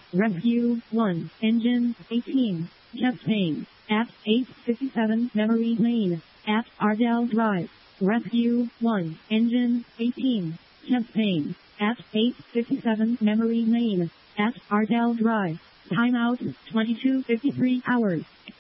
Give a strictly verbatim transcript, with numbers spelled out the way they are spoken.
Rescue one, engine eighteen, chest pain, at eight fifty-seven Memory Lane, at Ardell Drive. Rescue one, engine eighteen, chest pain, at eight fifty-seven Memory Lane, at Ardell Drive. Timeout twenty-two fifty-three hours.